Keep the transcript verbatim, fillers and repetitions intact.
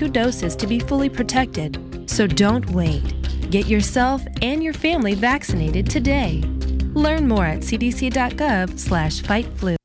two doses to be fully protected. So don't wait. Get yourself and your family vaccinated today. Learn more at c d c dot gov slash fight flu.